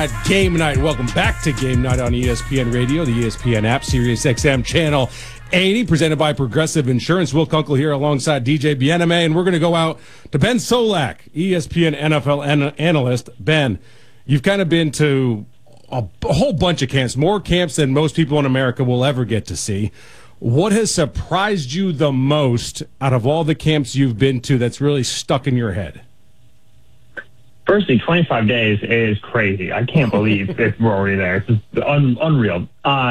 At Game Night. Welcome back to Game Night on ESPN Radio, the ESPN app, Sirius XM Channel 80, presented by Progressive Insurance. Will Kunkel here alongside DJ Bieneme, and we're going to go out to Ben Solak, ESPN NFL analyst. Ben, you've kind of been to a whole bunch of camps, more camps than most people in America will ever get to see. What has surprised you the most out of all the camps you've been to that's really stuck in your head? Firstly, 25 days is crazy. I can't believe we're already there. It's just unreal.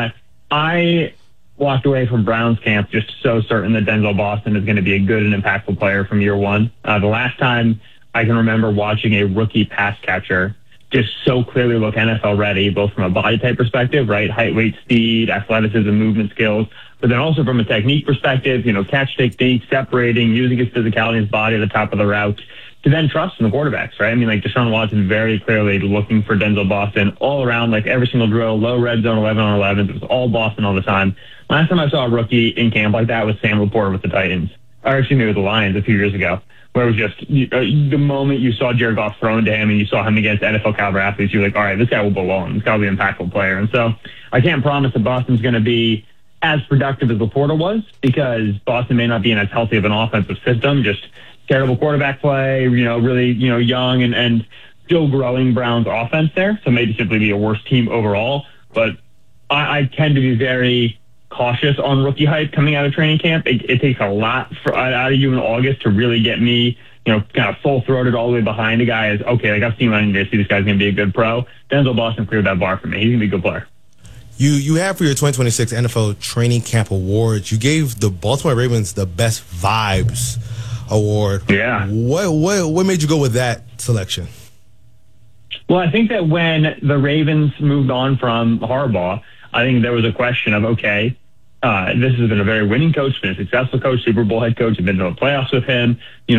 I walked away from Browns camp just so certain that Denzel Boston is going to be a good and impactful player from year one. The last time I can remember watching a rookie pass catcher just so clearly look NFL ready, both from a body type perspective, right? Height, weight, speed, athleticism, movement skills, but then also from a technique perspective, catch technique, separating, using his physicality in his body at the top of the route, to then trust in the quarterbacks, right? I mean, Deshaun Watson very clearly looking for Denzel Boston all around, every single drill, low red zone, 11 on 11. It was all Boston all the time. Last time I saw a rookie in camp like that was Sam Laporta with the Titans, or actually maybe with the Lions a few years ago, where it was just the moment you saw Jared Goff thrown to him and you saw him against NFL caliber athletes, you were like, all right, this guy will belong. This guy will be an impactful player. And so I can't promise that Boston's going to be as productive as Laporta was, because Boston may not be in as healthy of an offensive system, just terrible quarterback play, really, young and still growing Browns offense there. So maybe simply be a worse team overall. But I tend to be very cautious on rookie hype coming out of training camp. It takes a lot out of you in August to really get me, kind of full-throated all the way behind a guy as, okay, I've seen what I need to see. This guy's going to be a good pro. Denzel Boston cleared that bar for me. He's going to be a good player. You have for your 2026 NFL Training Camp Awards, you gave the Baltimore Ravens the Best Vibes Award. Yeah. What made you go with that selection? Well, I think that when the Ravens moved on from Harbaugh, I think there was a question of, this has been a very winning coach, been a successful coach, Super Bowl head coach, have been to the playoffs with him.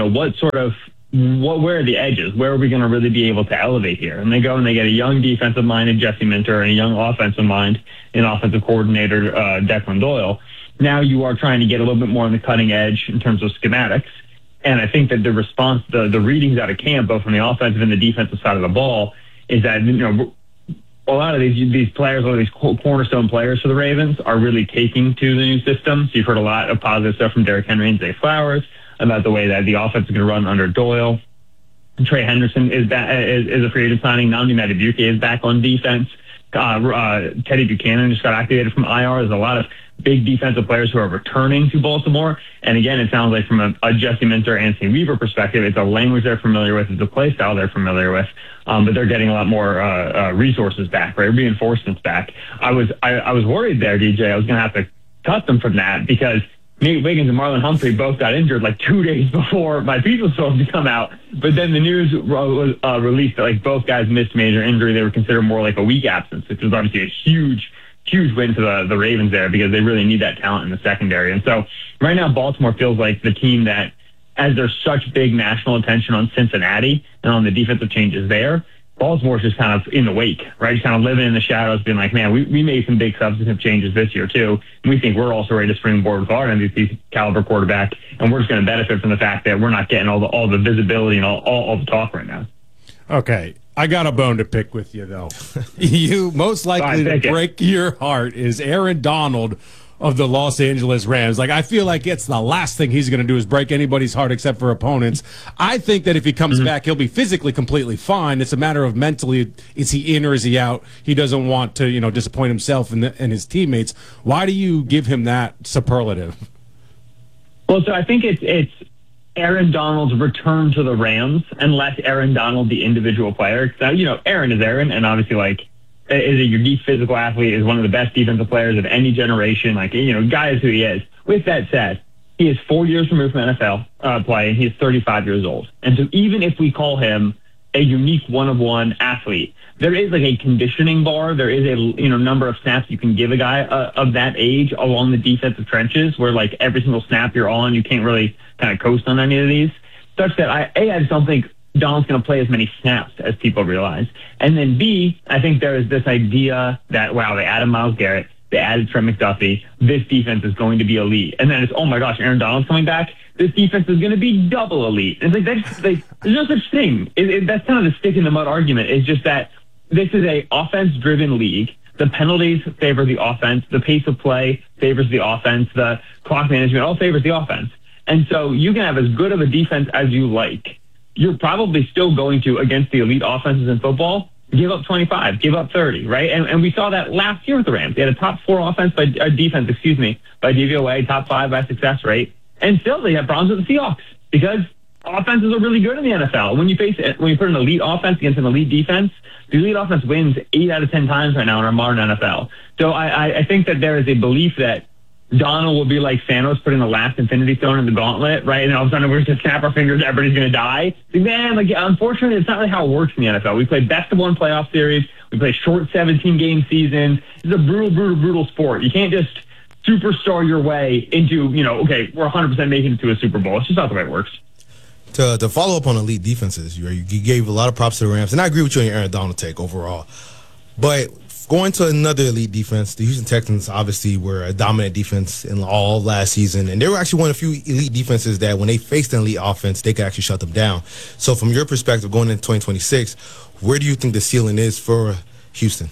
Where are the edges? Where are we going to really be able to elevate here? And they go and they get a young defensive minded Jesse Minter and a young offensive mind in offensive coordinator Declan Doyle. Now you are trying to get a little bit more on the cutting edge in terms of schematics. And I think that the response, the readings out of camp, both from the offensive and the defensive side of the ball, is that, a lot of these players, a lot of these cornerstone players for the Ravens are really taking to the new system. So you've heard a lot of positive stuff from Derrick Henry and Zay Flowers about the way that the offense is going to run under Doyle. And Trey Henderson is a free agent signing. Nnamdi Madubuike is back on defense. Teddy Buchanan just got activated from IR. There's a lot of big defensive players who are returning to Baltimore. And again, it sounds like from a Jesse Minter, Anthony Weaver perspective, it's a language they're familiar with, it's a play style they're familiar with. But they're getting a lot more resources back, right? Reinforcements back. I was worried there, DJ. I was going to have to cut them from that because Nate Wiggins and Marlon Humphrey both got injured 2 days before my piece was supposed to come out. But then the news was released that both guys missed major injury. They were considered more like a week absence, which was obviously a huge win for the Ravens there because they really need that talent in the secondary. And so right now Baltimore feels like the team that, as there's such big national attention on Cincinnati and on the defensive changes there, Baltimore's just kind of in the wake, right? Just kind of living in the shadows, being like, man, we made some big substantive changes this year too. And we think we're also ready to springboard with our MVP caliber quarterback. And we're just going to benefit from the fact that we're not getting all the visibility and all the talk right now. Okay. I got a bone to pick with you, though. You most likely to break your heart is Aaron Donald of the Los Angeles Rams. I feel like it's the last thing he's going to do is break anybody's heart except for opponents. I think that if he comes back, he'll be physically completely fine. It's a matter of mentally, is he in or is he out? He doesn't want to, disappoint himself and his teammates. Why do you give him that superlative? Well, so I think it's Aaron Donald's return to the Rams and less Aaron Donald, the individual player. Now, Aaron is Aaron, and obviously, is a unique physical athlete, is one of the best defensive players of any generation. Guy is who he is. With that said, he is 4 years removed from NFL play, and he is 35 years old. And so even if we call him a unique one-of-one athlete, there is a conditioning bar. There is a number of snaps you can give a guy of that age along the defensive trenches where every single snap you're on, you can't really kind of coast on any of these. Such that I just don't think Donald's going to play as many snaps as people realize. And then B, I think there is this idea that, wow, they added Myles Garrett, they added Trent McDuffie, this defense is going to be elite. And then it's, oh my gosh, Aaron Donald's coming back, this defense is going to be double elite. And it's there's no such thing. That's kind of the stick in the mud argument. It's just that this is a offense-driven league. The penalties favor the offense. The pace of play favors the offense. The clock management all favors the offense. And so you can have as good of a defense as you like. You're probably still going to, against the elite offenses in football, give up 25, give up 30, right? And we saw that last year with the Rams. They had a top 4 defense by DVOA, top 5 by success rate. And still they have problems with the Seahawks because offenses are really good in the NFL. When you put an elite offense against an elite defense, the elite offense wins 8 out of 10 times right now in our modern NFL. So I think that there is a belief that Donald will be like Thanos putting the last Infinity Stone in the gauntlet, right? And all of a sudden we're just snap our fingers, everybody's going to die. Man, unfortunately, it's not really how it works in the NFL. We play best of 1 playoff series. We play short 17-game seasons. It's a brutal sport. You can't just superstar your way into, okay, we're 100% making it to a Super Bowl. It's just not the way it works. To follow up on elite defenses, you gave a lot of props to the Rams, and I agree with you on your Aaron Donald take overall. But going to another elite defense, the Houston Texans obviously were a dominant defense in all of last season, and they were actually one of the few elite defenses that when they faced an elite offense, they could actually shut them down. So from your perspective, going into 2026, where do you think the ceiling is for Houston?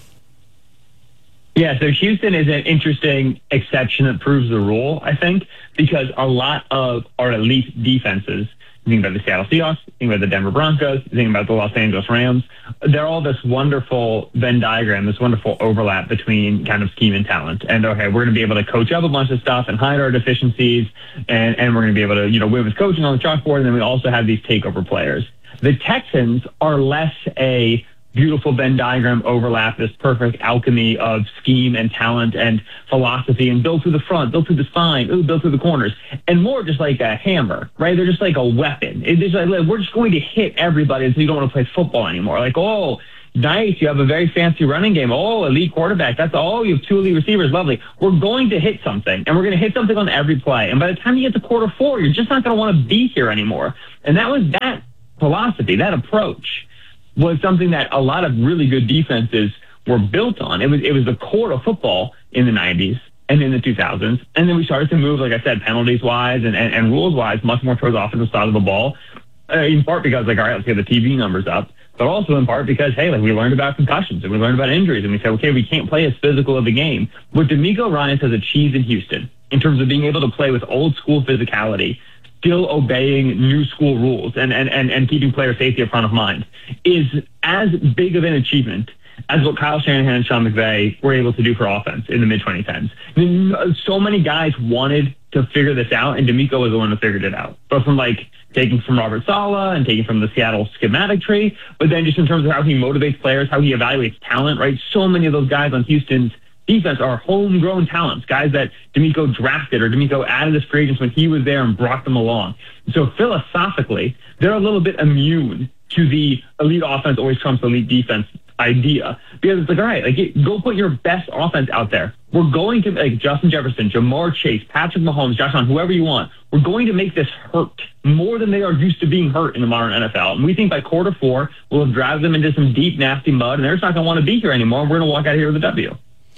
Yeah, so Houston is an interesting exception that proves the rule, I think, because a lot of our elite defenses, you think about the Seattle Seahawks, you think about the Denver Broncos, you think about the Los Angeles Rams, they're all this wonderful Venn diagram, this wonderful overlap between kind of scheme and talent. And, okay, we're going to be able to coach up a bunch of stuff and hide our deficiencies, and we're going to be able to, win with coaching on the chalkboard, and then we also have these takeover players. The Texans are less a beautiful Venn diagram overlap, this perfect alchemy of scheme and talent and philosophy, and build through the front, build through the spine, build through the corners, and more just like a hammer, right? They're just like a weapon. It's just like, we're just going to hit everybody until you don't want to play football anymore. Like, oh, nice, you have a very fancy running game. Oh, elite quarterback. That's all. You have 2 elite receivers. Lovely. We're going to hit something, and we're going to hit something on every play. And by the time you get to quarter 4, you're just not going to want to be here anymore. And that was that philosophy, that approach was something that a lot of really good defenses were built on. It was the core of football in the 90s and in the 2000s. And then we started to move, like I said, penalties-wise and rules-wise, much more towards the offensive side of the ball, in part because, all right, let's get the TV numbers up, but also in part because, hey, we learned about concussions and we learned about injuries, and we said, okay, we can't play as physical of a game. What DeMeco Ryans has achieved in Houston in terms of being able to play with old-school physicality, still obeying new school rules and keeping player safety at front of mind is as big of an achievement as what Kyle Shanahan and Sean McVay were able to do for offense in the mid-2010s. I mean, so many guys wanted to figure this out, and DeMeco was the one that figured it out. But from taking from Robert Saleh and taking from the Seattle schematic tree, but then just in terms of how he motivates players, how he evaluates talent, right? So many of those guys on Houston's defense are homegrown talents, guys that DeMeco drafted or DeMeco added as free agents when he was there and brought them along. So philosophically, they're a little bit immune to the elite offense always trumps elite defense idea. Because it's all right, go put your best offense out there. We're going to, Justin Jefferson, Jamar Chase, Patrick Mahomes, Josh Allen, whoever you want. We're going to make this hurt more than they are used to being hurt in the modern NFL. And we think by quarter 4, we'll have dragged them into some deep, nasty mud, and they're just not going to want to be here anymore. We're going to walk out of here with a W.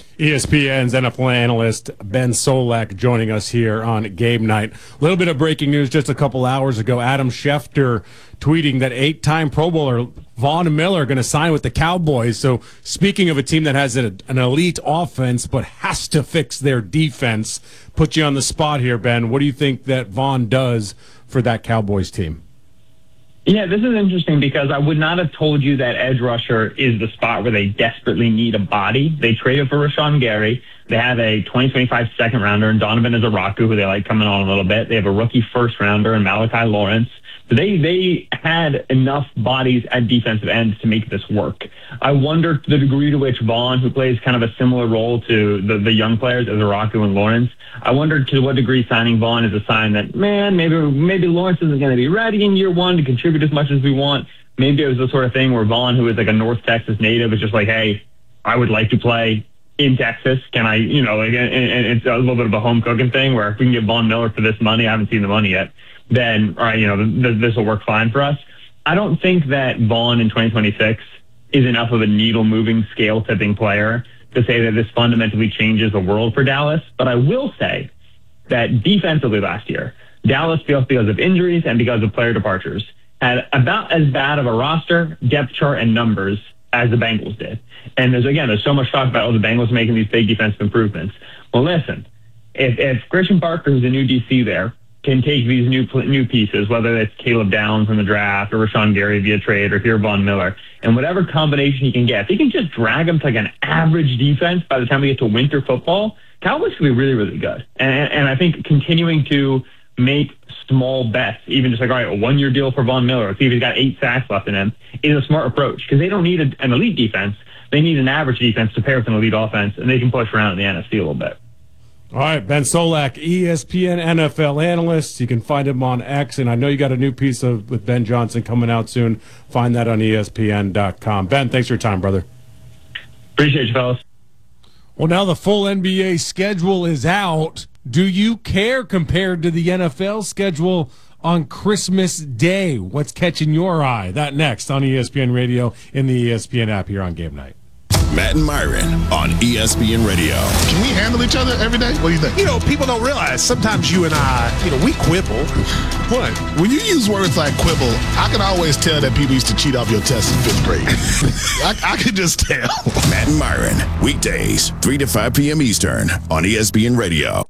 ESPN's NFL analyst Ben Solak joining us here on Game Night. A little bit of breaking news just a couple hours ago. Adam Schefter tweeting that 8-time Pro Bowler Von Miller going to sign with the Cowboys. So speaking of a team that has an elite offense but has to fix their defense, put you on the spot here, Ben. What do you think that Von does for that Cowboys team? Yeah, this is interesting because I would not have told you that edge rusher is the spot where they desperately need a body. They traded for Rashawn Gary. They have a 2025 second rounder in Donovan Izaraku, who they like coming on a little bit. They have a rookie first rounder in Malachi Lawrence. So they had enough bodies at defensive ends to make this work. I wonder the degree to which Vaughn, who plays kind of a similar role to the young players, Izaraku and Lawrence, I wonder to what degree signing Vaughn is a sign that, man, maybe Lawrence isn't going to be ready in year 1 to contribute as much as we want. Maybe it was the sort of thing where Vaughn, who is like a North Texas native, is just like, hey, I would like to play in Texas. Can I, and it's a little bit of a home cooking thing where if we can get Von Miller for this money, I haven't seen the money yet, then, all right, this will work fine for us. I don't think that Vaughn in 2026 is enough of a needle-moving, scale-tipping player to say that this fundamentally changes the world for Dallas. But I will say that defensively last year, Dallas, because of injuries and because of player departures, had about as bad of a roster, depth chart, and numbers as the Bengals did. And there's so much talk about the Bengals making these big defensive improvements. Well, listen, if Christian Barker, who's the new DC there, can take these new pieces, whether it's Caleb Downs in the draft or Rashawn Gary via trade or here Von Miller, and whatever combination he can get, if he can just drag them to like an average defense by the time we get to winter football, Cowboys will be really, really good. And I think continuing to make small bets, even just like, all right, a 1-year deal for Von Miller, see if he's got 8 sacks left in him, is a smart approach because they don't need an elite defense. They need an average defense to pair with an elite offense, and they can push around in the NFC a little bit. All right, Ben Solak, ESPN NFL analyst. You can find him on X, and I know you got a new piece with Ben Johnson coming out soon. Find that on ESPN.com. Ben, thanks for your time, brother. Appreciate you, fellas. Well, now the full NBA schedule is out. Do you care compared to the NFL schedule on Christmas Day? What's catching your eye? That next on ESPN Radio in the ESPN app here on Game Night. Matt and Myron on ESPN Radio. Can we handle each other every day? What do you think? People don't realize sometimes you and I, we quibble. What? When you use words like quibble, I can always tell that people used to cheat off your tests in 5th grade. I can just tell. Matt and Myron, weekdays, 3 to 5 p.m. Eastern on ESPN Radio.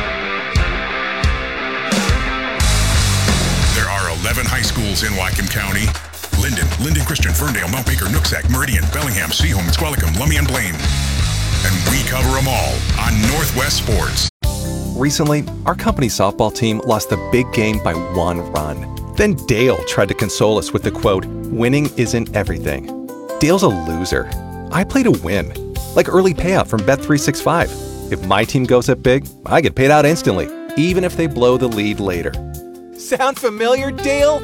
There are 11 high schools in Whatcom County. Linden Christian, Ferndale, Mount Baker, Nooksack, Meridian, Bellingham, Seaholm, Squalicum, Lummi, and Blaine. And we cover them all on Northwest Sports. Recently, our company softball team lost the big game by 1 run. Then Dale tried to console us with the quote, "Winning isn't everything." Dale's a loser. I play to win. Like early payout from Bet365. If my team goes up big, I get paid out instantly, even if they blow the lead later. Sound familiar, Dale?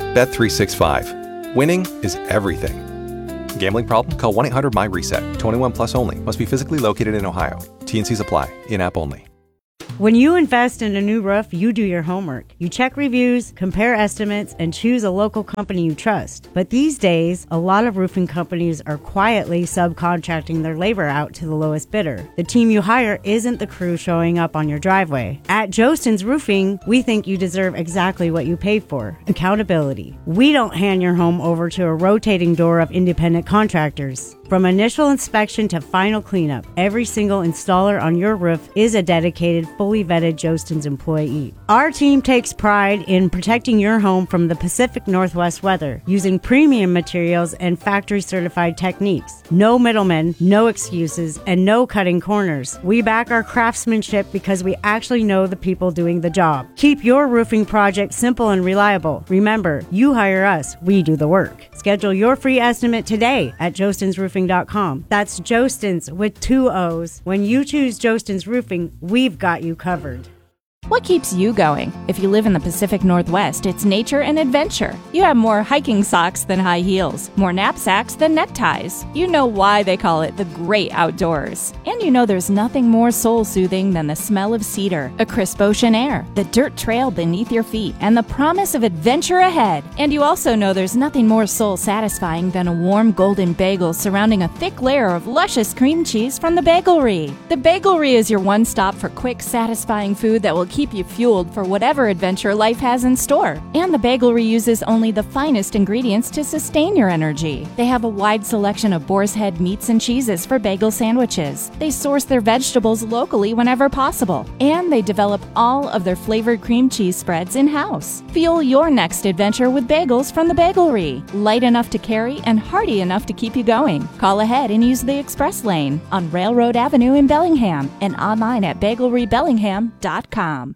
Bet365. Winning is everything. Gambling problem? Call 1-800-MY-RESET. 21 plus only. Must be physically located in Ohio. T&Cs apply. In-app only. When you invest in a new roof, you do your homework. You check reviews, compare estimates, and choose a local company you trust. But these days, a lot of roofing companies are quietly subcontracting their labor out to the lowest bidder. The team you hire isn't the crew showing up on your driveway. At Jostens Roofing, we think you deserve exactly what you pay for: accountability. We don't hand your home over to a rotating door of independent contractors. From initial inspection to final cleanup, every single installer on your roof is a dedicated, fully vetted Jostens employee. Our team takes pride in protecting your home from the Pacific Northwest weather, using premium materials and factory-certified techniques. No middlemen, no excuses, and no cutting corners. We back our craftsmanship because we actually know the people doing the job. Keep your roofing project simple and reliable. Remember, you hire us, we do the work. Schedule your free estimate today at jostensroofing.com. That's Jostens with 2 O's. When you choose Jostens Roofing, we've got you covered. What keeps you going? If you live in the Pacific Northwest, it's nature and adventure. You have more hiking socks than high heels, more knapsacks than neckties. You know why they call it the great outdoors. And you know there's nothing more soul-soothing than the smell of cedar, a crisp ocean air, the dirt trail beneath your feet, and the promise of adventure ahead. And you also know there's nothing more soul-satisfying than a warm golden bagel surrounding a thick layer of luscious cream cheese from the Bagelry. The Bagelry is your one-stop for quick, satisfying food that will keep you fueled for whatever adventure life has in store. And the Bagelry uses only the finest ingredients to sustain your energy. They have a wide selection of boar's head meats and cheeses for bagel sandwiches. They source their vegetables locally whenever possible. And they develop all of their flavored cream cheese spreads in-house. Fuel your next adventure with bagels from the Bagelry. Light enough to carry and hearty enough to keep you going. Call ahead and use the express lane on Railroad Avenue in Bellingham and online at bagelrybellingham.com.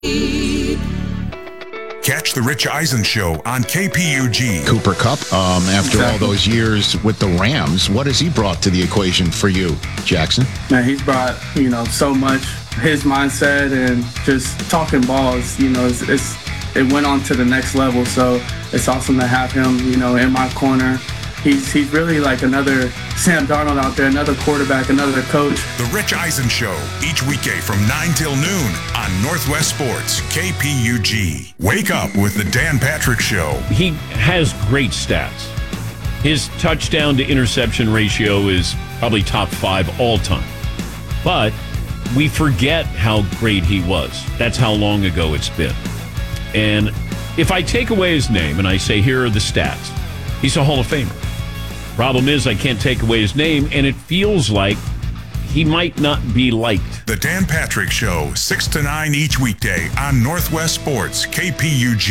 Catch the Rich Eisen Show on KPUG. Cooper Kupp, after all those years with the Rams, what has he brought to the equation for you, Jackson? Man, he's brought, so much. His mindset and just talking balls, it went on to the next level. So it's awesome to have him, in my corner. He's really like another Sam Darnold out there, another quarterback, another coach. The Rich Eisen Show, each weekday from 9 till noon on Northwest Sports, KPUG. Wake up with the Dan Patrick Show. He has great stats. His touchdown to interception ratio is probably top 5 all time. But we forget how great he was. That's how long ago it's been. And if I take away his name and I say, here are the stats, he's a Hall of Famer. Problem is, I can't take away his name, and it feels like he might not be liked. The Dan Patrick Show, 6 to 9 each weekday on Northwest Sports, KPUG.